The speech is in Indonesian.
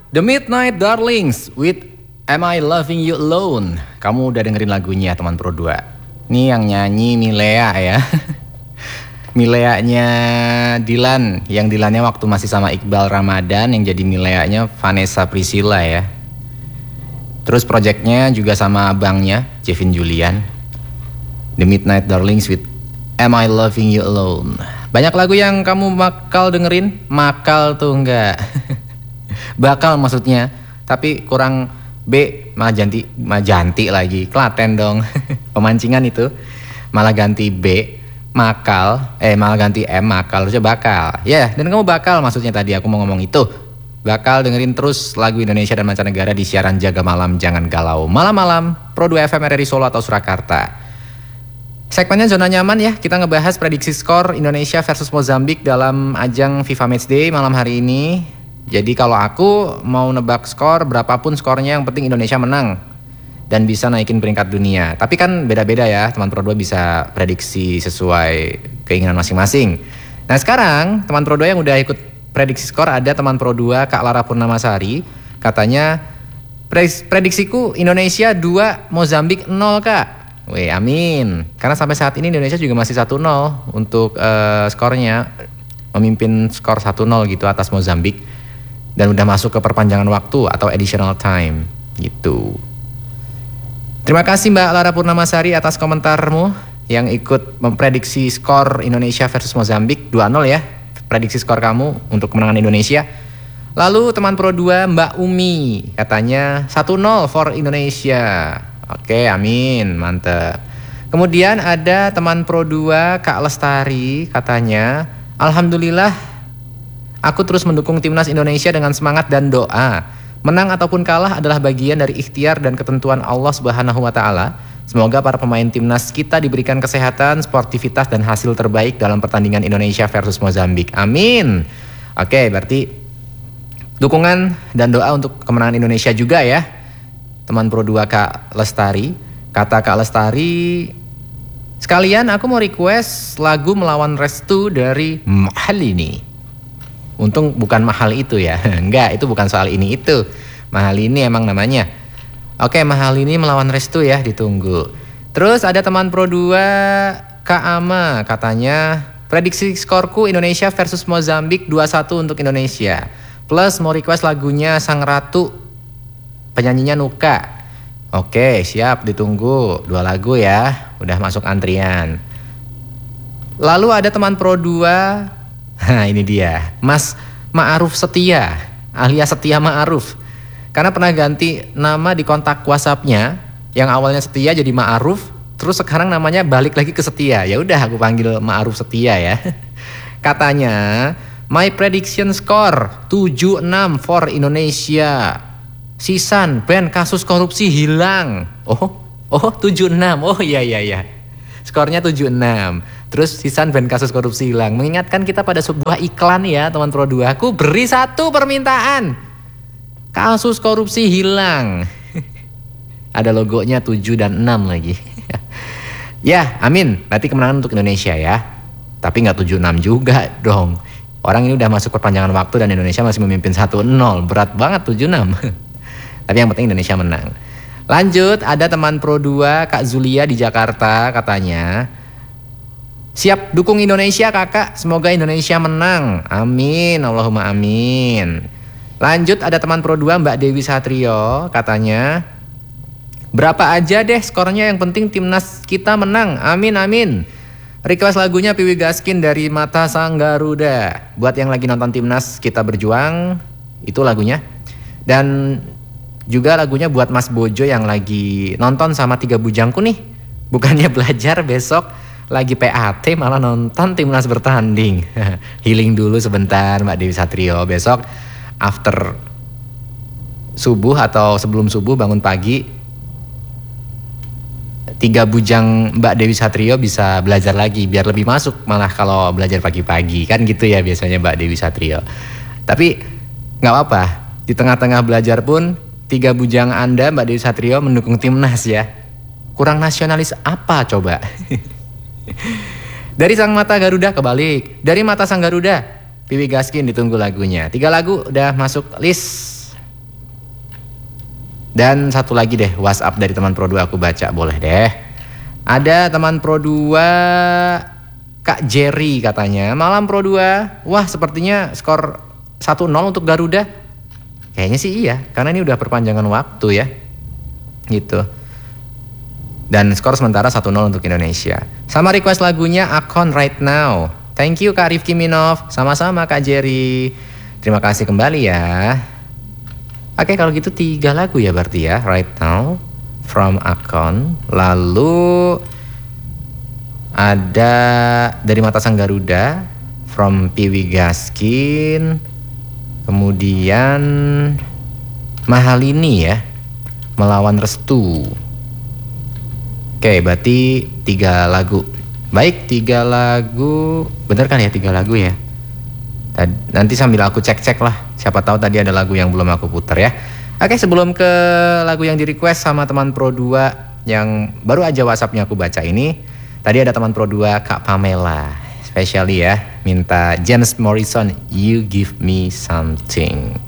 The Midnight Darlings with Am I Loving You Alone. Kamu udah dengerin lagunya teman Pro 2. Ini yang nyanyi Milea ya. Mileanya Dilan. Yang Dilannya waktu masih sama Iqbal Ramadan. Yang jadi Mileanya Vanessa Priscilla ya. Terus projectnya juga sama abangnya Jevin Julian. The Midnight Darlings with Am I Loving You Alone. Banyak lagu yang kamu bakal dengerin. Makal tuh enggak. Bakal maksudnya. Tapi kurang B, malah ganti lagi. Klaten dong. Pemancingan itu. Malah ganti B, makal. Malah ganti M, makal. Harusnya bakal. Ya, dan kamu bakal maksudnya tadi aku mau ngomong itu. Bakal dengerin terus lagu Indonesia dan mancanegara di siaran Jaga Malam Jangan Galau. Malam-malam Pro 2 FM RRI Solo atau Surakarta. Segmennya Zona Nyaman ya. Kita ngebahas prediksi skor Indonesia versus Mozambik dalam ajang FIFA Matchday malam hari ini. Jadi kalau aku mau nebak skor, berapapun skornya yang penting Indonesia menang dan bisa naikin peringkat dunia. Tapi kan beda-beda ya, teman Pro 2 bisa prediksi sesuai keinginan masing-masing. Nah sekarang teman Pro 2 yang udah ikut prediksi skor ada teman Pro 2 Kak Lara Purnamasari. Katanya prediksiku Indonesia 2, Mozambik 0 Kak. Weh amin. Karena sampai saat ini Indonesia juga masih 1-0 untuk skornya. Memimpin skor 1-0 gitu atas Mozambik. Dan udah masuk ke perpanjangan waktu atau additional time gitu. Terima kasih Mbak Lara Purnamasari atas komentarmu yang ikut memprediksi skor Indonesia versus Mozambik 2-0 ya. Prediksi skor kamu untuk kemenangan Indonesia. Lalu teman Pro 2 Mbak Umi katanya 1-0 for Indonesia. Oke, amin, mantep. Kemudian ada teman Pro 2 Kak Lestari katanya alhamdulillah aku terus mendukung timnas Indonesia dengan semangat dan doa. Menang ataupun kalah adalah bagian dari ikhtiar dan ketentuan Allah Subhanahu wa taala. Semoga para pemain timnas kita diberikan kesehatan, sportivitas dan hasil terbaik dalam pertandingan Indonesia versus Mozambik. Amin. Oke, berarti dukungan dan doa untuk kemenangan Indonesia juga ya. Teman Pro 2 Kak Lestari. Kata Kak Lestari, sekalian aku mau request lagu Melawan Restu dari Mahal ini. Untung bukan mahal itu ya. Enggak, itu bukan soal ini itu. Mahal ini emang namanya. Oke, Mahal ini Melawan Restu ya, ditunggu. Terus ada teman Pro 2 Kak Ama katanya prediksi skorku Indonesia versus Mozambik 2-1 untuk Indonesia. Plus mau request lagunya Sang Ratu. Penyanyinya Nuka. Oke, siap, ditunggu. 2 lagu ya. Udah masuk antrian. Lalu ada teman Pro 2. Nah ini dia, Mas Ma'aruf Setia, alias Setia Ma'aruf. Karena pernah ganti nama di kontak WhatsApp-nya, yang awalnya Setia jadi Ma'aruf, terus sekarang namanya balik lagi ke Setia. Ya udah aku panggil Ma'aruf Setia ya. Katanya, my prediction score 7-6 for Indonesia. Sisan, band kasus korupsi hilang. Oh 7-6, oh iya. Skornya 7-6. Terus Sisan band kasus korupsi hilang. Mengingatkan kita pada sebuah iklan ya teman Pro 2. Aku beri 1 permintaan. Kasus korupsi hilang. Ada logonya 7 dan 6 lagi. Ya amin. Berarti kemenangan untuk Indonesia ya. Tapi gak 7-6 juga dong. Orang ini udah masuk perpanjangan waktu dan Indonesia masih memimpin 1-0. Berat banget 7-6. Tapi yang penting Indonesia menang. Lanjut, ada teman Pro 2 Kak Zulia di Jakarta katanya, siap dukung Indonesia kakak, semoga Indonesia menang. Amin, Allahumma amin. Lanjut, ada teman Pro 2 Mbak Dewi Satrio katanya, berapa aja deh skornya yang penting timnas kita menang. Amin. Request lagunya Piwi Gaskin dari Mata Sang Garuda. Buat yang lagi nonton timnas kita berjuang, itu lagunya. Dan juga lagunya buat Mas Bojo yang lagi nonton sama 3 bujangku nih. Bukannya belajar besok lagi PAT malah nonton timnas bertanding. Healing dulu sebentar Mbak Dewi Satrio. Besok after subuh atau sebelum subuh bangun pagi, 3 bujang Mbak Dewi Satrio bisa belajar lagi. Biar lebih masuk malah kalau belajar pagi-pagi. Kan gitu ya biasanya Mbak Dewi Satrio. Tapi gak apa-apa. Di tengah-tengah belajar pun 3 bujang Anda Mbak Dewi Satrio mendukung timnas ya. Kurang nasionalis apa coba? Dari Sang Mata Garuda kebalik. Dari Mata Sang Garuda Piwi Gaskin ditunggu lagunya. 3 lagu udah masuk list Dan satu lagi deh, WhatsApp dari teman Pro 2 aku baca, boleh deh. Ada teman Pro 2, Kak Jerry katanya, malam Pro 2. Wah, sepertinya skor 1-0 untuk Garuda. Kayaknya sih iya, karena ini udah perpanjangan waktu ya. Gitu. Dan skor sementara 1-0 untuk Indonesia. Sama request lagunya Akon Right Now. Thank you Kak Rifki Minov. Sama-sama Kak Jerry. Terima kasih kembali ya. Oke, kalau gitu 3 lagu ya berarti ya. Right Now from Akon. Lalu ada Dari Mata Sang Garuda from Piwi Gaskin. Kemudian Mahalini ya, Melawan Restu. Oke, berarti 3 lagu. Baik, 3 lagu. Bener kan ya 3 lagu ya? Nanti sambil aku cek-cek lah. Siapa tahu tadi ada lagu yang belum aku putar ya. Oke, sebelum ke lagu yang di request sama teman Pro 2 yang baru aja WhatsAppnya aku baca ini. Tadi ada teman Pro 2 Kak Pamela. Spesiali ya, minta James Morrison, You Give Me Something.